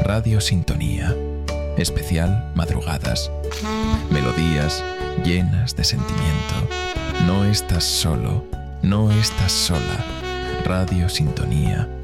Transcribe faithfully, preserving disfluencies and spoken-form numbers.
Radio Sintonía. Especial madrugadas. Melodías llenas de sentimiento. No estás solo, no estás sola. Radio Sintonía.